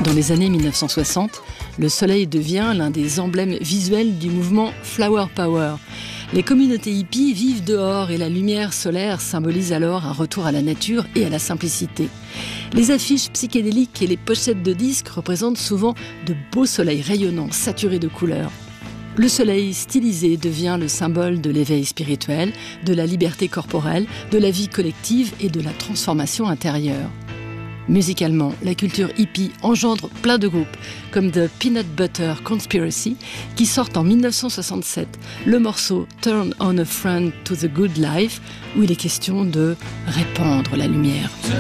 Dans les années 1960, le soleil devient l'un des emblèmes visuels du mouvement Flower Power. Les communautés hippies vivent dehors et la lumière solaire symbolise alors un retour à la nature et à la simplicité. Les affiches psychédéliques et les pochettes de disques représentent souvent de beaux soleils rayonnants, saturés de couleurs. Le soleil stylisé devient le symbole de l'éveil spirituel, de la liberté corporelle, de la vie collective et de la transformation intérieure. Musicalement, la culture hippie engendre plein de groupes, comme The Peanut Butter Conspiracy, qui sortent en 1967 le morceau Turn on a Friend to the Good Life, où il est question de répandre la lumière.